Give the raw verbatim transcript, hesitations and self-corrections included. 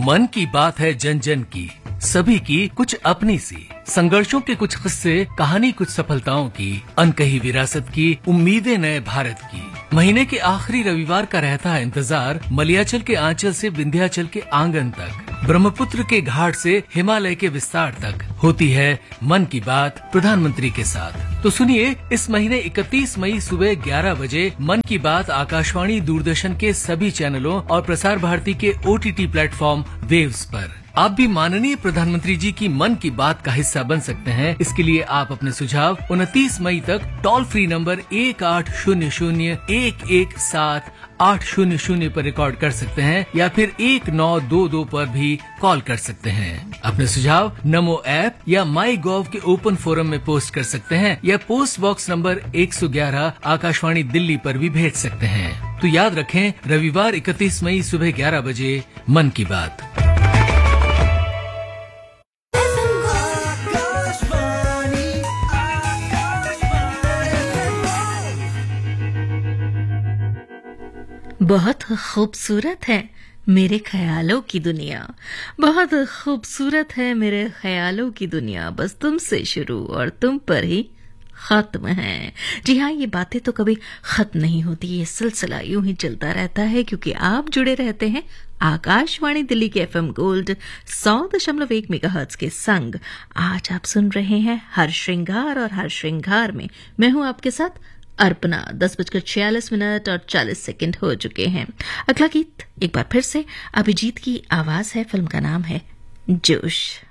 मन की बात है जन जन की, सभी की कुछ अपनी सी, संघर्षों के कुछ किस्से, कहानी कुछ सफलताओं की, अनकही विरासत की, उम्मीदें नए भारत की। महीने के आखिरी रविवार का रहता है इंतजार, मलयाचल के आंचल से विंध्याचल के आंगन तक, ब्रह्मपुत्र के घाट से हिमालय के विस्तार तक होती है मन की बात प्रधानमंत्री के साथ। तो सुनिए, इस महीने इकतीस मई सुबह ग्यारह बजे मन की बात आकाशवाणी, दूरदर्शन के सभी चैनलों और प्रसार भारती के ओटीटी प्लेटफॉर्म वेव्स पर। आप भी माननीय प्रधानमंत्री जी की मन की बात का हिस्सा बन सकते हैं। इसके लिए आप अपने सुझाव उनतीस मई तक टोल फ्री नंबर एक आठ शून्य शून्य एक एक सात आठ शून्य शून्य पर रिकॉर्ड कर सकते हैं या फिर एक नौ दो दो पर भी कॉल कर सकते हैं। अपने सुझाव नमो ऐप या माई गॉव के ओपन फोरम में पोस्ट कर सकते हैं या पोस्ट बॉक्स नंबर एक सौ ग्यारह आकाशवाणी दिल्ली पर भी भेज सकते हैं। तो याद रखें, रविवार इकतीस मई सुबह ग्यारह बजे मन की बात। बहुत खूबसूरत है मेरे ख्यालों की दुनिया, बहुत खूबसूरत है मेरे ख्यालों की दुनिया, बस तुमसे शुरू और तुम पर ही खत्म है। जी हाँ, ये बातें तो कभी खत्म नहीं होती, ये सिलसिला यूं ही चलता रहता है क्योंकि आप जुड़े रहते हैं आकाशवाणी दिल्ली के एफएम गोल्ड सौ दशमलव एक मेगाहर्ट्ज के संग। आज आप सुन रहे हैं हर श्रृंगार, और हर श्रृंगार में मैं हूं आपके साथ अर्पणा। दस बजकर छियालीस मिनट और चालीस सेकंड हो चुके हैं। अगला गीत एक बार फिर से अभिजीत की आवाज है, फिल्म का नाम है जोश।